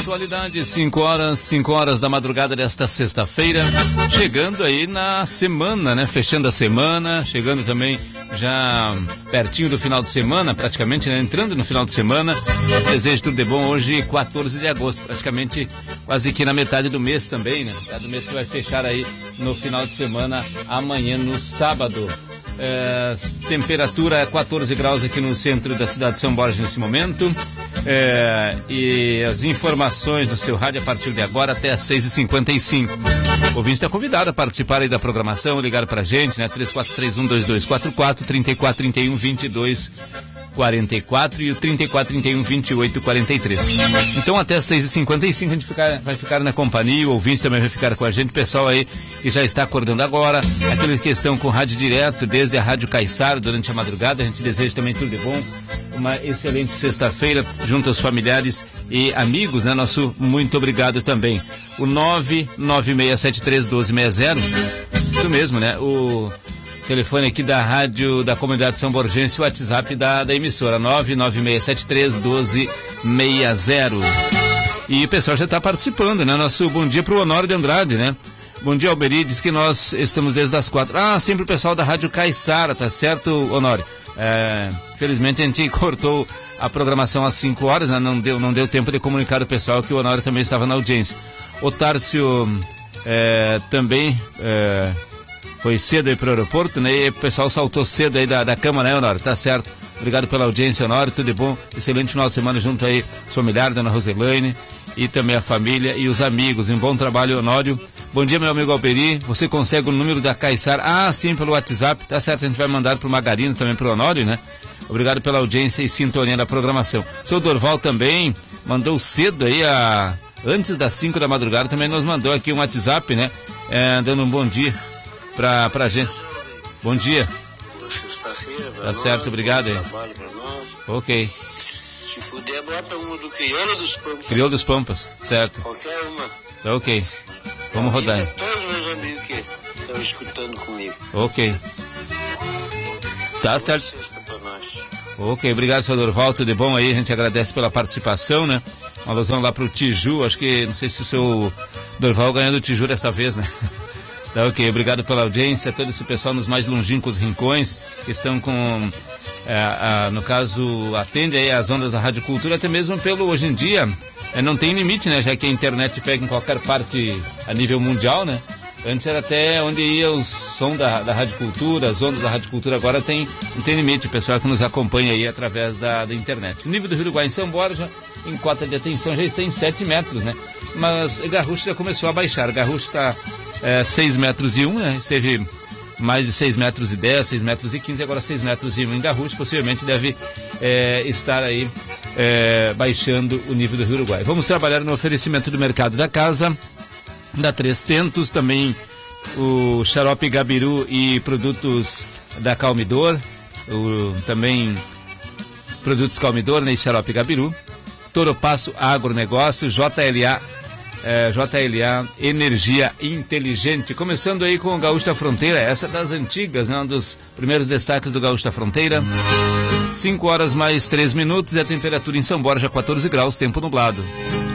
pontualidade, 5 horas da madrugada desta sexta-feira, chegando aí na semana, né? Fechando a semana, chegando também já pertinho do final de semana, praticamente, né? Entrando no final de semana. Desejo tudo de bom hoje, 14 de agosto, praticamente quase que na metade do mês também, né? Metade do mês que vai fechar aí no final de semana, amanhã no sábado. Temperatura 14 graus aqui no centro da cidade de São Borja nesse momento, e as informações no seu rádio a partir de agora até às 6h55. O ouvinte está convidado a participar aí da programação, ligar pra gente, né? 3431-2244, 3431-2244 e o 3431-2843. Então até às 6h55 a gente vai ficar na companhia, o ouvinte também vai ficar com a gente, o pessoal aí que já está acordando agora, aqueles que estão com rádio direto desde a Rádio Caiçara durante a madrugada, a gente deseja também tudo de bom, uma excelente sexta-feira junto aos familiares e amigos, né? Nosso muito obrigado também. O 996731260, isso mesmo, né? O telefone aqui da rádio da comunidade São Borgense, o WhatsApp da emissora, 996731260. E o pessoal já está participando, né? Nosso bom dia para o Honório de Andrade, né? Bom dia, Alberi, diz que nós estamos desde as 4. Sempre o pessoal da Rádio Caiçara, tá certo, Honório? Felizmente a gente cortou a programação às 5 horas, né? Não deu tempo de comunicar ao pessoal que o Honório também estava na audiência. O Tárcio também foi cedo aí para o aeroporto, né? E o pessoal saltou cedo aí da cama, né, Honório? Tá certo. Obrigado pela audiência, Honório, tudo de bom. Excelente final de semana junto aí, familiar, dona Roselaine, e também a família e os amigos. Um bom trabalho, Honório. Bom dia, meu amigo Alberi. Você consegue o número da Caiçara? Sim, pelo WhatsApp. Tá certo, a gente vai mandar pro Magarino, também pro Honório, né? Obrigado pela audiência e sintonia da programação. Seu Dorval também mandou cedo aí, antes das 5 da madrugada, também nos mandou aqui um WhatsApp, né? Dando um bom dia pra gente. Bom dia. Tá certo, obrigado aí. Ok. Se puder, bota uma do Crioulo dos Pampas. Crioulo dos Pampas, certo. Qualquer uma. Tá ok. Vamos rodar. Todos os meus amigos que estão escutando comigo. Ok. Tá certo. Ok, obrigado, seu Dorval, tudo de bom aí, a gente agradece pela participação, né? Uma alusão lá pro Tiju, acho que, não sei se o seu Dorval ganhou do Tiju dessa vez, né? Tá ok, obrigado pela audiência, todo esse pessoal nos mais longínquos rincões, que estão com, no caso, atende aí as ondas da Rádio Cultura, até mesmo hoje em dia, não tem limite, né? Já que a internet pega em qualquer parte a nível mundial, né? Antes era até onde ia o som da Rádio Cultura, as ondas da Rádio Cultura, agora não tem limite, o pessoal que nos acompanha aí através da internet. O nível do Rio Uruguai em São Borja, em cota de atenção, já está em 7 metros, né? Mas Garrucho já começou a baixar, Garrucho está 6 metros e 1, né? Esteve mais de 6 metros e 10, 6 metros e 15, agora 6 metros e 1 em Garrucho, possivelmente deve estar aí baixando o nível do Rio Uruguai. Vamos trabalhar no oferecimento do mercado da casa, da Três Tentos, também o xarope Gabiru e produtos da Calmidor, também produtos Calmidor, né, e xarope Gabiru, Toropasso Agronegócio, JLA Energia Inteligente. Começando aí com o Gaúcho da Fronteira, essa das antigas, né, um dos primeiros destaques do Gaúcho da Fronteira. 5 horas mais 3 minutos e a temperatura em São Borja 14 graus, tempo nublado.